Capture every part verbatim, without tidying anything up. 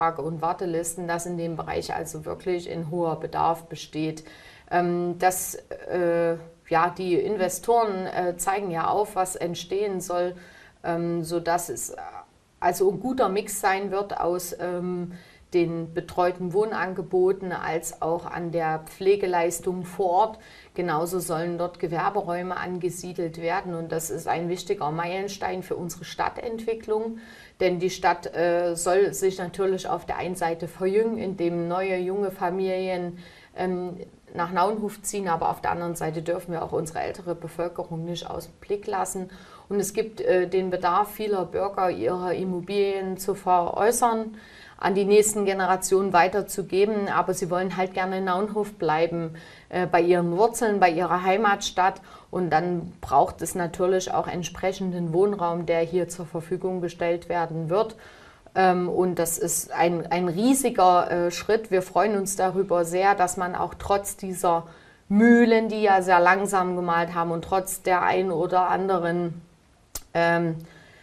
und Wartelisten, dass in dem Bereich also wirklich ein hoher Bedarf besteht. Ähm, dass äh, ja, die Investoren äh, zeigen ja auf, was entstehen soll, ähm, sodass es also ein guter Mix sein wird aus ähm, den betreuten Wohnangeboten als auch an der Pflegeleistung vor Ort. Genauso sollen dort Gewerberäume angesiedelt werden und das ist ein wichtiger Meilenstein für unsere Stadtentwicklung, denn die Stadt äh, soll sich natürlich auf der einen Seite verjüngen, indem neue junge Familien ähm, nach Naunhof ziehen, aber auf der anderen Seite dürfen wir auch unsere ältere Bevölkerung nicht aus dem Blick lassen. Und es gibt äh, den Bedarf vieler Bürger, ihre Immobilien zu veräußern, an die nächsten Generationen weiterzugeben, aber sie wollen halt gerne in Naunhof bleiben, äh, bei ihren Wurzeln, bei ihrer Heimatstadt und dann braucht es natürlich auch entsprechenden Wohnraum, der hier zur Verfügung gestellt werden wird. Ähm, und das ist ein, ein riesiger äh, Schritt. Wir freuen uns darüber sehr, dass man auch trotz dieser Mühlen, die ja sehr langsam gemalt haben und trotz der ein oder anderen ähm,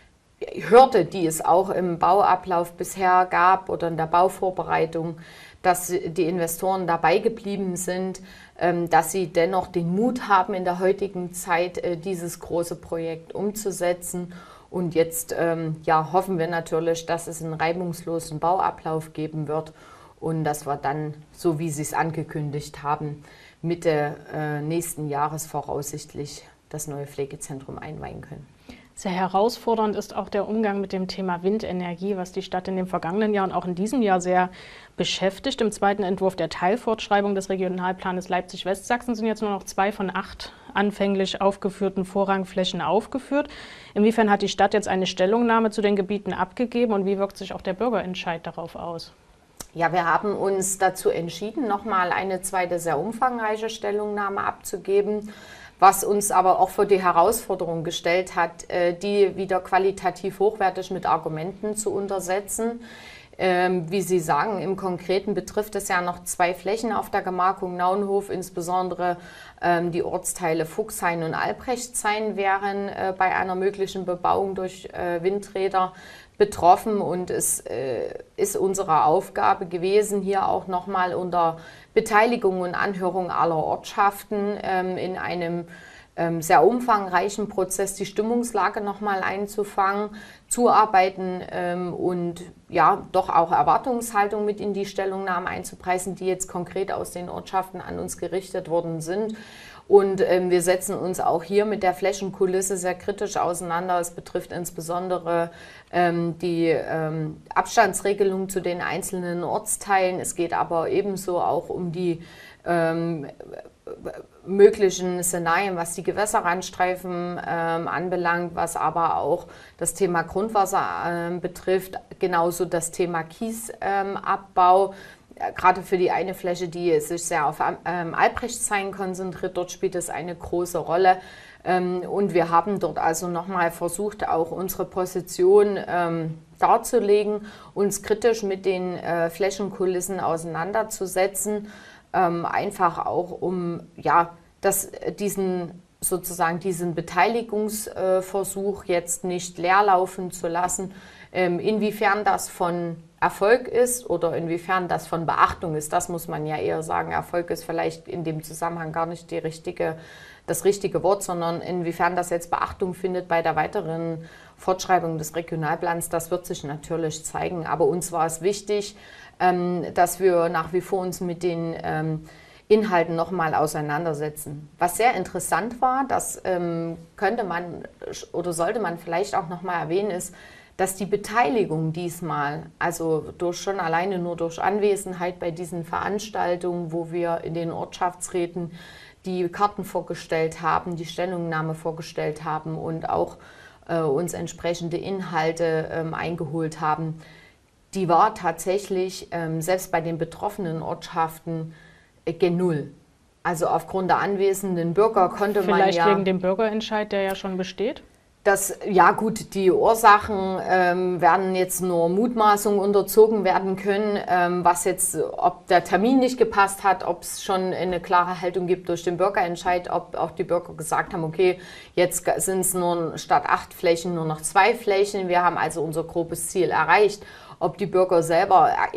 Hürde, die es auch im Bauablauf bisher gab oder in der Bauvorbereitung, dass die Investoren dabei geblieben sind, dass sie dennoch den Mut haben, in der heutigen Zeit dieses große Projekt umzusetzen. Und jetzt ja, hoffen wir natürlich, dass es einen reibungslosen Bauablauf geben wird und dass wir dann, so wie Sie es angekündigt haben, Mitte nächsten Jahres voraussichtlich das neue Pflegezentrum einweihen können. Sehr herausfordernd ist auch der Umgang mit dem Thema Windenergie, was die Stadt in den vergangenen Jahren, auch in diesem Jahr sehr beschäftigt. Im zweiten Entwurf der Teilfortschreibung des Regionalplanes Leipzig-Westsachsen sind jetzt nur noch zwei von acht anfänglich aufgeführten Vorrangflächen aufgeführt. Inwiefern hat die Stadt jetzt eine Stellungnahme zu den Gebieten abgegeben und wie wirkt sich auch der Bürgerentscheid darauf aus? Ja, wir haben uns dazu entschieden, nochmal eine zweite sehr umfangreiche Stellungnahme abzugeben, was uns aber auch vor die Herausforderung gestellt hat, die wieder qualitativ hochwertig mit Argumenten zu untersetzen. Wie Sie sagen, im Konkreten betrifft es ja noch zwei Flächen auf der Gemarkung Naunhof, insbesondere die Ortsteile Fuchshain und Albrechtshain wären bei einer möglichen Bebauung durch Windräder betroffen und es äh, ist unsere Aufgabe gewesen, hier auch nochmal unter Beteiligung und Anhörung aller Ortschaften ähm, in einem ähm, sehr umfangreichen Prozess die Stimmungslage nochmal einzufangen, zuarbeiten ähm, und ja, doch auch Erwartungshaltung mit in die Stellungnahmen einzupreisen, die jetzt konkret aus den Ortschaften an uns gerichtet worden sind. Und ähm, wir setzen uns auch hier mit der Flächenkulisse sehr kritisch auseinander. Es betrifft insbesondere ähm, die ähm, Abstandsregelung zu den einzelnen Ortsteilen. Es geht aber ebenso auch um die ähm, möglichen Szenarien, was die Gewässerrandstreifen ähm, anbelangt, was aber auch das Thema Grundwasser ähm, betrifft, genauso das Thema Kiesabbau. Ähm, Gerade für die eine Fläche, die sich sehr auf ähm, Albrechtshain konzentriert, dort spielt es eine große Rolle. Ähm, und wir haben dort also nochmal versucht, auch unsere Position ähm, darzulegen, uns kritisch mit den äh, Flächenkulissen auseinanderzusetzen, ähm, einfach auch um ja, das, diesen sozusagen diesen Beteiligungsversuch jetzt nicht leer laufen zu lassen. Ähm, inwiefern das von Erfolg ist oder inwiefern das von Beachtung ist, das muss man ja eher sagen. Erfolg ist vielleicht in dem Zusammenhang gar nicht die richtige, das richtige Wort, sondern inwiefern das jetzt Beachtung findet bei der weiteren Fortschreibung des Regionalplans, das wird sich natürlich zeigen. Aber uns war es wichtig, ähm, dass wir nach wie vor uns mit den ähm, Inhalten nochmal auseinandersetzen. Was sehr interessant war, das ähm, könnte man oder sollte man vielleicht auch nochmal erwähnen, ist, dass die Beteiligung diesmal, also durch schon alleine nur durch Anwesenheit bei diesen Veranstaltungen, wo wir in den Ortschaftsräten die Karten vorgestellt haben, die Stellungnahme vorgestellt haben und auch äh, uns entsprechende Inhalte ähm, eingeholt haben, die war tatsächlich ähm, selbst bei den betroffenen Ortschaften äh, gen Null. Also aufgrund der anwesenden Bürger konnte man ja... Vielleicht wegen dem Bürgerentscheid, der ja schon besteht? Das, ja gut, die Ursachen ähm, werden jetzt nur Mutmaßungen unterzogen werden können, ähm, was jetzt, ob der Termin nicht gepasst hat, ob es schon eine klare Haltung gibt durch den Bürgerentscheid, ob auch die Bürger gesagt haben, okay, jetzt sind es nur statt acht Flächen nur noch zwei Flächen, wir haben also unser grobes Ziel erreicht. ob die Bürger selber